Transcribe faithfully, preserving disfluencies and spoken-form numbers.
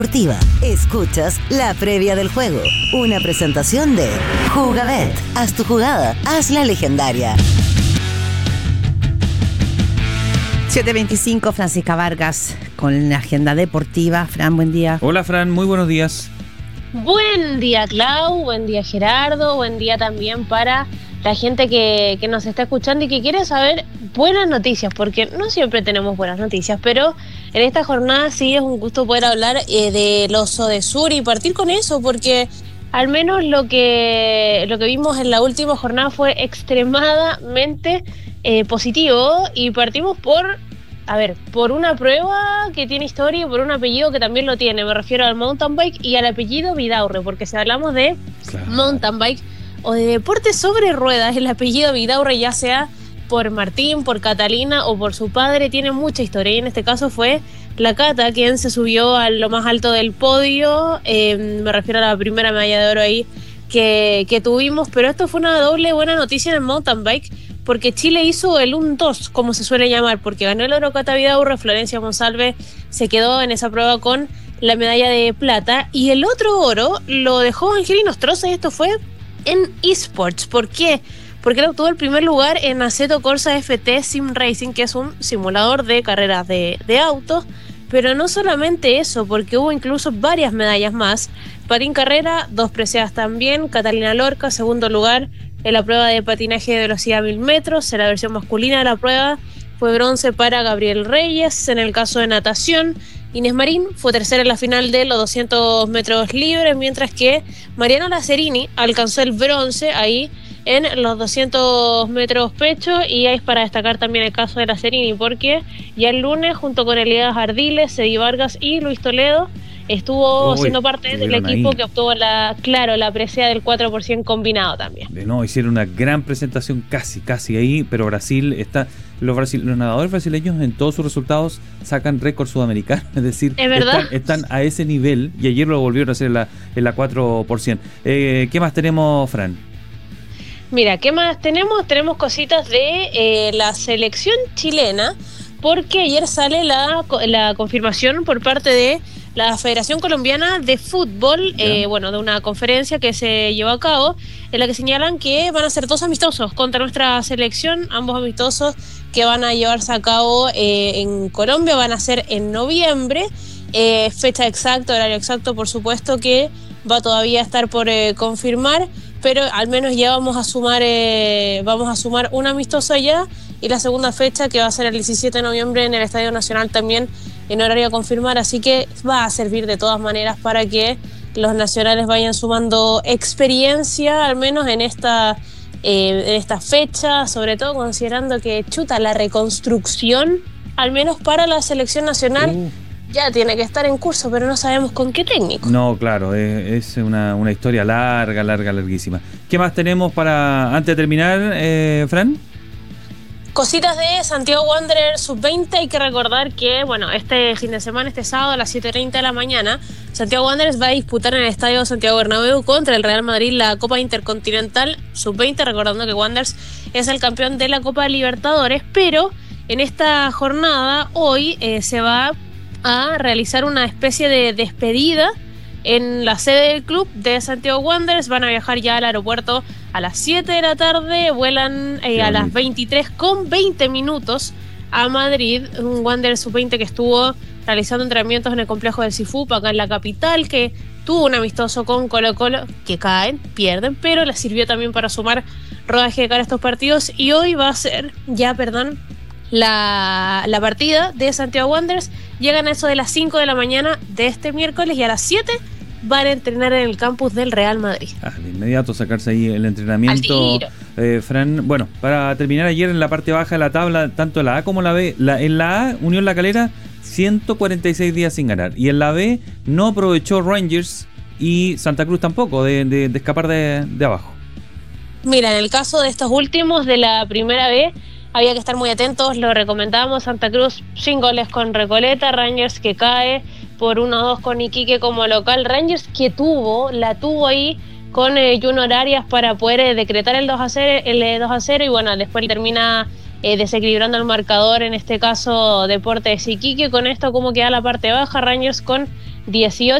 Deportiva. Escuchas la previa del juego. Una presentación de Jugabet. Haz tu jugada, hazla legendaria. siete veinticinco, Francisca Vargas con la agenda deportiva. Fran, buen día. Hola Fran, muy buenos días. Buen día Clau, buen día Gerardo, buen día también para la gente que, que nos está escuchando y que quiere saber buenas noticias, porque no siempre tenemos buenas noticias, pero en esta jornada sí es un gusto poder hablar eh, del Oso de Sur y partir con eso, porque al menos lo que, lo que vimos en la última jornada fue extremadamente eh, positivo, y partimos por, a ver, por una prueba que tiene historia y por un apellido que también lo tiene. Me refiero al mountain bike y al apellido Vidaurre, porque si hablamos de claro. mountain bike o de deporte sobre ruedas, el apellido Vidaurre, ya sea por Martín, por Catalina o por su padre, tiene mucha historia, y en este caso fue la Cata quien se subió a lo más alto del podio. Eh, me refiero a la primera medalla de oro ahí que, que tuvimos, pero esto fue una doble buena noticia en el mountain bike, porque Chile hizo el uno dos, como se suele llamar, porque ganó el oro Cata Vidaurre. Florencia Monsalve se quedó en esa prueba con la medalla de plata, y el otro oro lo dejó Angelino Stroza, y esto fue en eSports. ¿Por qué? Porque él obtuvo el primer lugar en Assetto Corsa F T Sim Racing, que es un simulador de carreras de, de autos. Pero no solamente eso, porque hubo incluso varias medallas más. Patín Carrera, dos preseadas también. Catalina Lorca, segundo lugar en la prueba de patinaje de velocidad a mil metros. En la versión masculina de la prueba fue bronce para Gabriel Reyes. En el caso de natación, Inés Marín fue tercera en la final de los doscientos metros libres, mientras que Mariano Lazzarini alcanzó el bronce ahí en los doscientos metros pecho. Y ahí es para destacar también el caso de Lazzarini, porque ya el lunes, junto con Elías Ardiles, Cedi Vargas y Luis Toledo, estuvo Uy, siendo parte del equipo ahí que obtuvo la, claro, la presea del cuatro por ciento combinado también. No, hicieron una gran presentación, casi, casi ahí, pero Brasil está, los, brasil, los nadadores brasileños en todos sus resultados sacan récord sudamericano, es decir, ¿Es verdad? Están, están a ese nivel, y ayer lo volvieron a hacer en la, en la cuatro por ciento. Eh, ¿Qué más tenemos, Fran? Mira, ¿qué más tenemos? Tenemos cositas de eh, la selección chilena, porque ayer sale la, la confirmación por parte de la Federación Colombiana de Fútbol, eh, bueno, de una conferencia que se llevó a cabo, en la que señalan que van a ser dos amistosos contra nuestra selección. Ambos amistosos que van a llevarse a cabo eh, en Colombia van a ser en noviembre. Eh, fecha exacta, horario exacto, por supuesto que va todavía a estar por eh, confirmar, pero al menos ya vamos a sumar eh, vamos a sumar un amistoso allá, y la segunda fecha, que va a ser el diecisiete de noviembre en el Estadio Nacional, también en horario a confirmar. Así que va a servir de todas maneras para que los nacionales vayan sumando experiencia, al menos en esta eh, en esta fecha, sobre todo considerando que chuta la reconstrucción, al menos para la selección nacional. Uh. Ya tiene que estar en curso, pero no sabemos con qué técnico. No, claro, es, es una, una historia larga, larga, larguísima. ¿Qué más tenemos para antes de terminar, eh, Fran? Cositas de Santiago Wanderers sub veinte. Hay que recordar que, bueno, este fin de semana, este sábado a las siete treinta de la mañana, Santiago Wanderers va a disputar en el Estadio Santiago Bernabéu contra el Real Madrid la Copa Intercontinental sub veinte, recordando que Wanderers es el campeón de la Copa Libertadores. Pero en esta jornada, hoy, eh, se va a realizar una especie de despedida en la sede del club de Santiago Wanderers. Van a viajar ya al aeropuerto a las siete de la tarde, vuelan eh, a las veintitrés con veinte minutos a Madrid. Un Wanderers sub veinte que estuvo realizando entrenamientos en el complejo del Cifup, acá en la capital, que tuvo un amistoso con Colo Colo, que caen, pierden, pero les sirvió también para sumar rodaje de cara a estos partidos. Y hoy va a ser ya, perdón, la, la partida de Santiago Wanderers. Llegan a eso de las cinco de la mañana de este miércoles, y a las siete van a entrenar en el campus del Real Madrid. Ah, de inmediato sacarse ahí el entrenamiento. Eh, Fran, bueno, para terminar, ayer en la parte baja de la tabla, tanto la A como la B, la, en la A, Unión La Calera, ciento cuarenta y seis días sin ganar, y en la B no aprovechó Rangers, y Santa Cruz tampoco, de, de, de escapar de, de abajo. Mira, en el caso de estos últimos de la primera B, había que estar muy atentos, lo recomendamos. Santa Cruz sin goles con Recoleta, Rangers que cae por uno a dos con Iquique como local, Rangers que tuvo, la tuvo ahí con eh, Junior Arias para poder eh, decretar el dos a cero, el eh, dos a cero, y bueno, después termina eh, desequilibrando el marcador, en este caso Deportes Iquique. Con esto, como queda la parte baja, Rangers con dieciocho